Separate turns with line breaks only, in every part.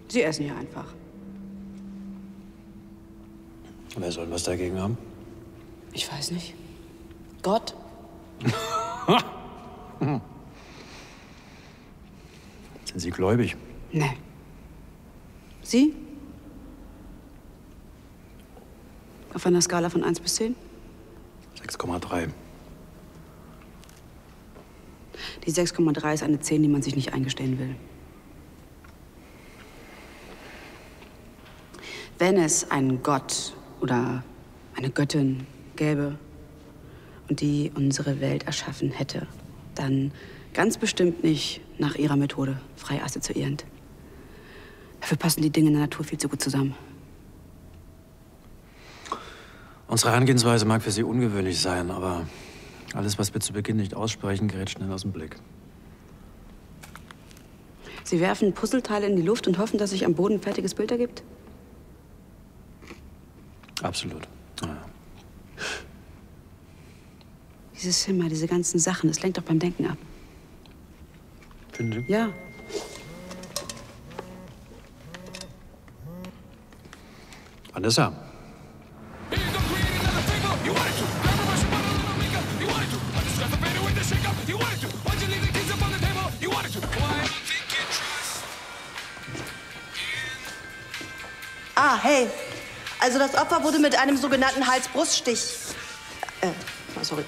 Sie essen ja einfach.
Wer soll was dagegen haben?
Ich weiß nicht. Gott?
Sind Sie gläubig?
Nee. Sie? Auf einer Skala von 1 bis 10?
6,3.
Die 6,3 ist eine 10, die man sich nicht eingestehen will. Wenn es einen Gott oder eine Göttin gäbe und die unsere Welt erschaffen hätte, dann ganz bestimmt nicht nach ihrer Methode, frei assoziierend. Dafür passen die Dinge in der Natur viel zu gut zusammen.
Unsere Herangehensweise mag für Sie ungewöhnlich sein, aber alles, was wir zu Beginn nicht aussprechen, gerät schnell aus dem Blick.
Sie werfen Puzzleteile in die Luft und hoffen, dass sich am Boden ein fertiges Bild ergibt?
Absolut. Ja.
Dieses Zimmer, diese ganzen Sachen, das lenkt doch beim Denken ab.
Finden Sie?
Ja.
Vanessa.
Ah, hey. Also das Opfer wurde mit einem sogenannten Hals-Brust-Stich. Sorry.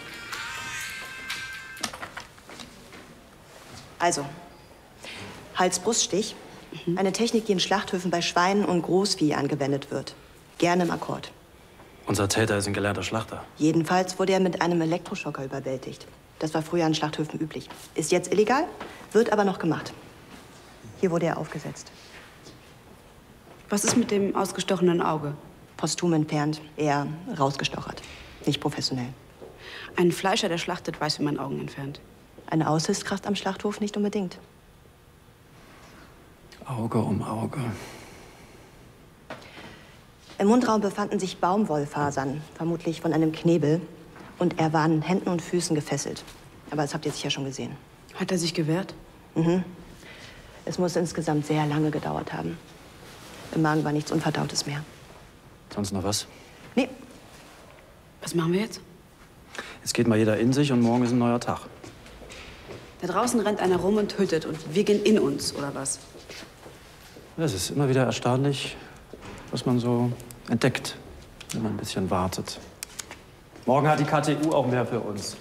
Also, Hals-Brust-Stich. Eine Technik, die in Schlachthöfen bei Schweinen und Großvieh angewendet wird. Gerne im Akkord.
Unser Täter ist ein gelernter Schlachter.
Jedenfalls wurde er mit einem Elektroschocker überwältigt. Das war früher an Schlachthöfen üblich. Ist jetzt illegal, wird aber noch gemacht. Hier wurde er aufgesetzt.
Was ist mit dem ausgestochenen Auge?
Posthum entfernt, eher rausgestochert. Nicht professionell.
Ein Fleischer, der schlachtet, weiß, wie man Augen entfernt.
Eine Aushilfskraft am Schlachthof nicht unbedingt.
Auge um Auge.
Im Mundraum befanden sich Baumwollfasern, vermutlich von einem Knebel. Und er war an Händen und Füßen gefesselt. Aber das habt ihr sicher schon gesehen.
Hat er sich gewehrt?
Mhm. Es muss insgesamt sehr lange gedauert haben. Im Magen war nichts Unverdautes mehr.
Sonst noch was?
Nee.
Was machen wir jetzt?
Jetzt geht mal jeder in sich und morgen ist ein neuer Tag.
Da draußen rennt einer rum und tötet und wir gehen in uns, oder was?
Es ist immer wieder erstaunlich, was man so entdeckt, wenn man ein bisschen wartet. Morgen hat die KTU auch mehr für uns.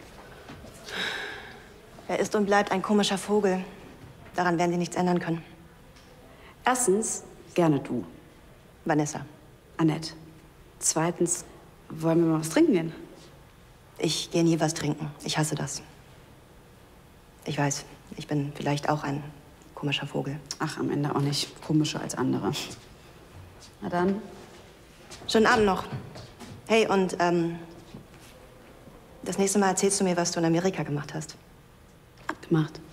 Er ist und bleibt ein komischer Vogel. Daran werden Sie nichts ändern können.
Erstens, gerne du.
Vanessa.
Annette. Zweitens, wollen wir mal was trinken gehen?
Ich gehe nie was trinken. Ich hasse das. Ich weiß, ich bin vielleicht auch ein komischer Vogel.
Ach, am Ende auch nicht komischer als andere. Na dann.
Schönen Abend noch. Hey, und das nächste Mal erzählst du mir, was du in Amerika gemacht hast.
Abgemacht.